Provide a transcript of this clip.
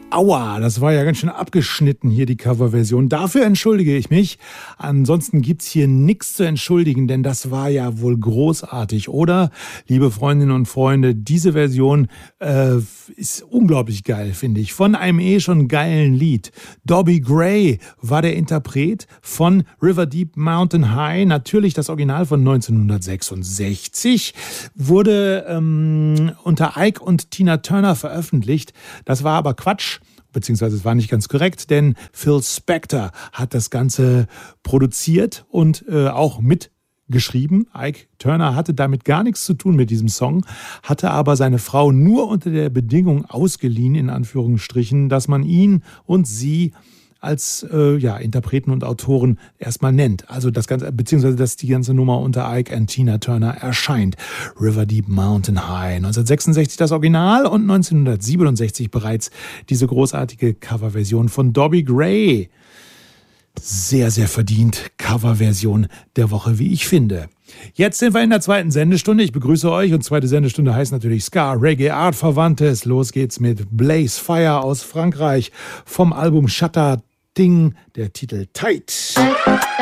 Aua, das war ja ganz schön abgeschnitten hier, die Coverversion. Dafür entschuldige ich mich. Ansonsten gibt's hier nichts zu entschuldigen, denn das war ja wohl großartig, oder? Liebe Freundinnen und Freunde, diese Version ist unglaublich geil, finde ich. Von einem schon geilen Lied. Dobby Gray war der Interpret von River Deep Mountain High. Natürlich das Original von 1966. Wurde unter Ike und Tina Turner veröffentlicht. Das war aber Quatsch. Beziehungsweise es war nicht ganz korrekt, denn Phil Spector hat das Ganze produziert und auch mitgeschrieben. Ike Turner hatte damit gar nichts zu tun mit diesem Song, hatte aber seine Frau nur unter der Bedingung ausgeliehen, in Anführungsstrichen, dass man ihn und sie als Interpreten und Autoren erstmal nennt. Also das Ganze, beziehungsweise dass die ganze Nummer unter Ike und Tina Turner erscheint. River Deep Mountain High. 1966 das Original und 1967 bereits diese großartige Coverversion von Dobby Gray. Sehr, sehr verdient Coverversion der Woche, wie ich finde. Jetzt sind wir in der zweiten Sendestunde. Ich begrüße euch und zweite Sendestunde heißt natürlich Ska, Reggae, Art Verwandtes. Los geht's mit Blaze Fire aus Frankreich vom Album Shutter Ding, der Titel Tight.